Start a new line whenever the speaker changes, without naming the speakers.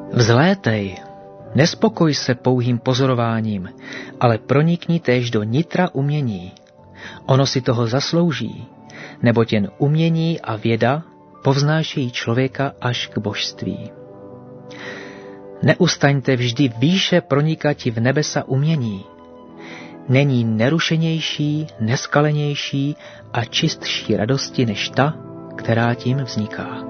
Vzlétej, nespokoj se pouhým pozorováním, ale pronikni též do nitra umění. Ono si toho zaslouží, neboť jen umění a věda povznášejí člověka až k božství. Neustaňte vždy výše pronikati v nebesa umění. Není nerušenější, neskalenější a čistší radosti než ta, která tím vzniká.